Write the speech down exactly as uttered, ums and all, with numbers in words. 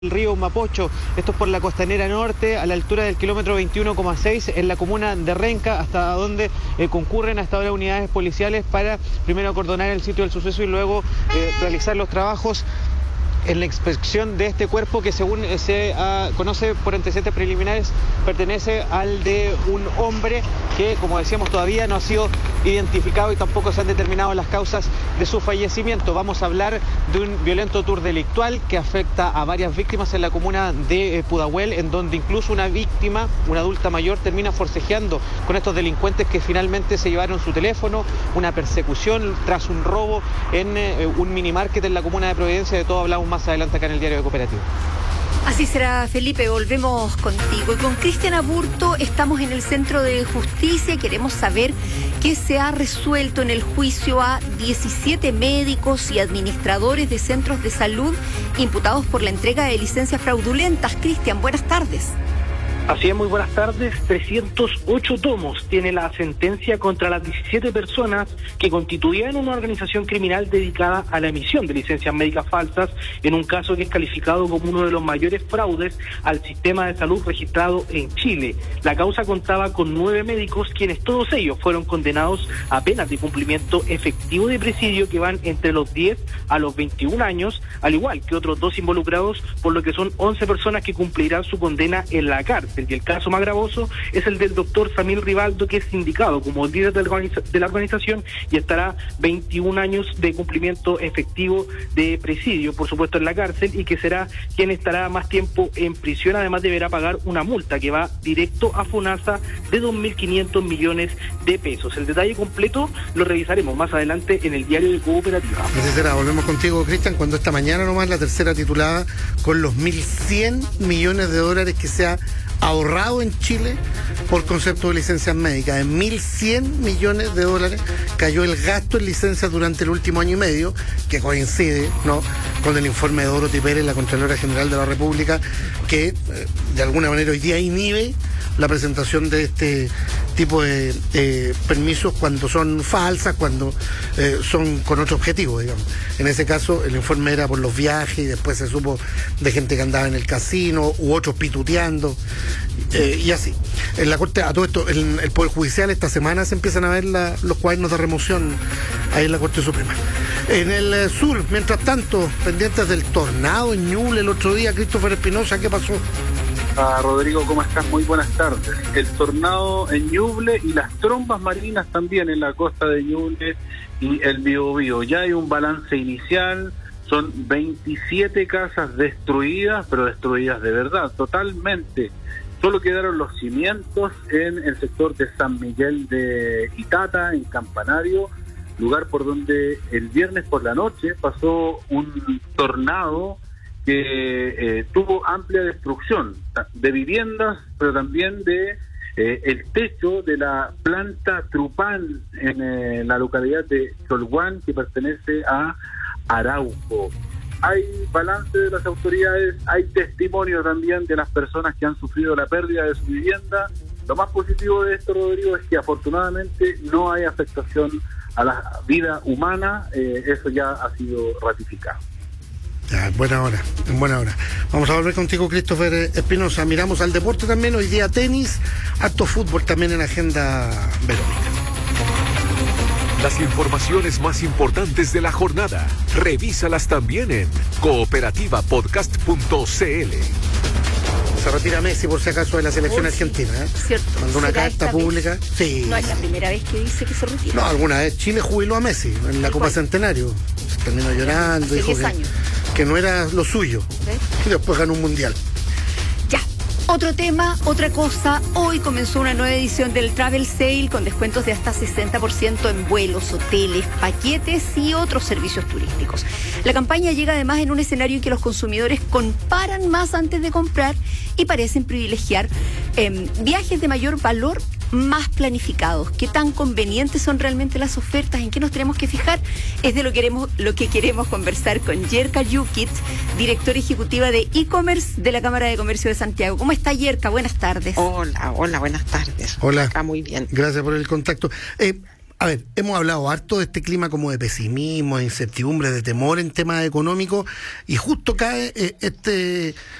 El río Mapocho, esto es por la costanera norte, a la altura del kilómetro veintiuno coma seis, en la comuna de Renca, hasta donde eh, concurren hasta ahora unidades policiales para primero acordonar el sitio del suceso y luego eh, realizar los trabajos en la inspección de este cuerpo que, según se uh, conoce por antecedentes preliminares, pertenece al de un hombre que, como decíamos, todavía no ha sido identificado y tampoco se han determinado las causas de su fallecimiento. Vamos a hablar de un violento tour delictual que afecta a varias víctimas en la comuna de eh, Pudahuel, en donde incluso una víctima, una adulta mayor, termina forcejeando con estos delincuentes que finalmente se llevaron su teléfono, una persecución tras un robo en eh, un minimarket en la comuna de Providencia. De todo hablamos más adelante acá en el Diario de Cooperativa. Así será, Felipe, volvemos contigo. Y con Cristian Aburto estamos en el Centro de Justicia y queremos saber qué se ha resuelto en el juicio a diecisiete médicos y administradores de centros de salud imputados por la entrega de licencias fraudulentas. Cristian, buenas tardes. Así es, muy buenas tardes. trescientos ocho tomos tiene la sentencia contra las diecisiete personas que constituían una organización criminal dedicada a la emisión de licencias médicas falsas en un caso que es calificado como uno de los mayores fraudes al sistema de salud registrado en Chile. La causa contaba con nueve médicos, quienes todos ellos fueron condenados a penas de cumplimiento efectivo de presidio que van entre los diez a los veintiún años, al igual que otros dos involucrados, por lo que son once personas que cumplirán su condena en la cárcel. Y el caso más gravoso es el del doctor Samir Rivaldo, que es indicado como líder de la, organiza- de la organización y estará veintiún años de cumplimiento efectivo de presidio, por supuesto en la cárcel, y que será quien estará más tiempo en prisión. Además deberá pagar una multa que va directo a FONASA de dos mil quinientos millones de pesos. El detalle completo lo revisaremos más adelante en el Diario de Cooperativa. Así será, volvemos contigo, Cristian, cuando esta mañana nomás la tercera titulada con los mil cien millones de dólares que se ha ahorrado en Chile por concepto de licencias médicas. En mil cien millones de dólares cayó el gasto en licencias durante el último año y medio, que coincide, ¿no?, con el informe de Dorothy Pérez, la Contralora General de la República, que eh, de alguna manera hoy día inhibe la presentación de este tipo de eh, permisos cuando son falsas, cuando eh, son con otro objetivo, digamos. En ese caso, el informe era por los viajes y después se supo de gente que andaba en el casino u otros pituteando, eh, y así. En la Corte, a todo esto, en el Poder Judicial esta semana se empiezan a ver la, los cuadernos de remoción ahí en la Corte Suprema. En el eh, sur, mientras tanto, pendientes del tornado en Ñuble el otro día, Christopher Espinosa, ¿qué pasó? Ah, Rodrigo, ¿cómo estás? Muy buenas tardes. El tornado en Ñuble y las trombas marinas también en la costa de Ñuble y el Biobío. Ya hay un balance inicial, son veintisiete casas destruidas, pero destruidas de verdad, totalmente. Solo quedaron los cimientos en el sector de San Miguel de Itata, en Campanario, lugar por donde el viernes por la noche pasó un tornado que eh, tuvo amplia destrucción de viviendas, pero también de eh, el techo de la planta Trupán en eh, la localidad de Cholguán, que pertenece a Arauco. Hay balance de las autoridades, hay testimonio también de las personas que han sufrido la pérdida de su vivienda. Lo más positivo de esto, Rodrigo, es que afortunadamente no hay afectación a la vida humana, eh, eso ya ha sido ratificado. Ya, en buena hora, en buena hora. Vamos a volver contigo, Christopher Espinosa. Miramos al deporte también, hoy día tenis, harto fútbol también en agenda Verónica. Las informaciones más importantes de la jornada, revísalas también en cooperativa podcast punto c l. Se retira Messi por si acaso de la selección oh, sí, argentina, ¿eh? Cierto. Mandó una carta pública. Vez? Sí. No es la primera vez que dice que se retira. No, alguna vez Chile jubiló a Messi en la Copa ¿Cuál? Centenario. Se terminó llorando, Hace dijo diez que, años. que no era lo suyo. ¿Ves? Y después ganó un mundial. Ya. Otro tema, otra cosa. Hoy comenzó una nueva edición del Travel Sale con descuentos de hasta sesenta por ciento en vuelos, hoteles, paquetes y otros servicios turísticos. La campaña llega además en un escenario en que los consumidores comparan más antes de comprar y parecen privilegiar eh, viajes de mayor valor más planificados. ¿Qué tan convenientes son realmente las ofertas? ¿En qué nos tenemos que fijar? Es de lo que queremos, lo que queremos conversar con Yerka Yukit, directora ejecutiva de e-commerce de la Cámara de Comercio de Santiago. ¿Cómo está, Yerka? Buenas tardes. Hola, hola, buenas tardes. Hola. Acá muy bien. Gracias por el contacto. Eh, A ver, hemos hablado harto de este clima como de pesimismo, de incertidumbre, de temor en temas económicos, y justo cae eh, este